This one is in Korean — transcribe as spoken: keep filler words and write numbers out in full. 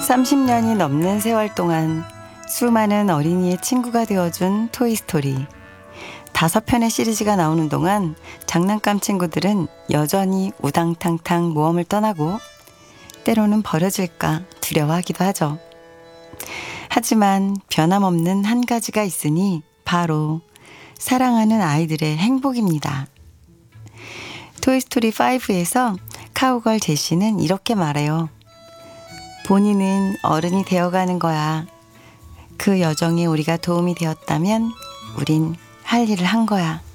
삼십 년이 넘는 세월 동안 수많은 어린이의 친구가 되어준 토이스토리. 다섯 편의 시리즈가 나오는 동안 장난감 친구들은 여전히 우당탕탕 모험을 떠나고 때로는 버려질까 두려워하기도 하죠. 하지만 변함없는 한 가지가 있으니 바로 사랑하는 아이들의 행복입니다. 토이스토리 파이브에서 카우걸 제시는 이렇게 말해요. 본인은 어른이 되어가는 거야. 그 여정에 우리가 도움이 되었다면 우린 할 일을 한 거야.